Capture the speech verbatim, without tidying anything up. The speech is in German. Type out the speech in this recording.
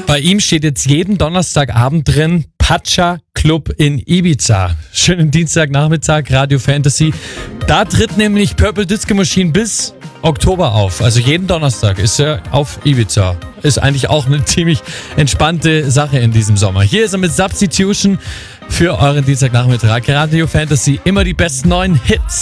Bei ihm steht jetzt jeden Donnerstagabend drin Pacha Club in Ibiza. Schönen Dienstagnachmittag, Radio Fantasy. Da tritt nämlich Purple Disco Machine bis Oktober auf. Also jeden Donnerstag ist er auf Ibiza. Ist eigentlich auch eine ziemlich entspannte Sache in diesem Sommer. Hier ist er mit Substitution für euren Dienstagnachmittag. Radio Fantasy, immer die besten neuen Hits.